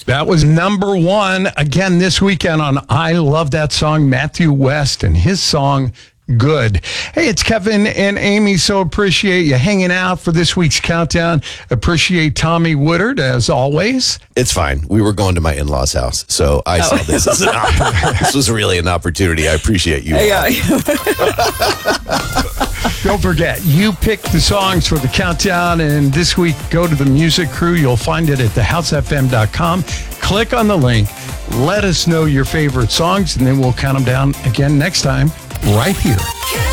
That was number one again this weekend on I Love That Song, Matthew West and his song, Good. Hey, it's Kevin and Amy. So appreciate you hanging out for this week's countdown. Appreciate Tommy Woodard, as always. It's fine. We were going to my in-laws' house, so I saw this as an opportunity. This was really an opportunity. I appreciate you. Don't forget, you pick the songs for the countdown, and this week, go to the Music Crew. You'll find it at thehousefm.com. Click on the link. Let us know your favorite songs, and then we'll count them down again next time, right here.